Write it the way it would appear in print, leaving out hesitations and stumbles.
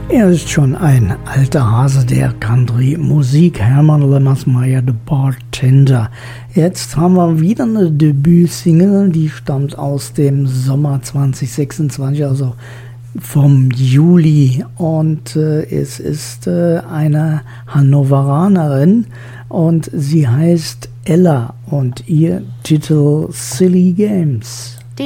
Er ist schon ein alter Hase der Country-Musik, Herman Lemmersmeyer, The Bartender. Jetzt haben wir wieder eine Debütsingle, die stammt aus dem Sommer 2026, also vom Juli. Und es ist eine Hannoveranerin und sie heißt Ella und ihr Titel Silly Games.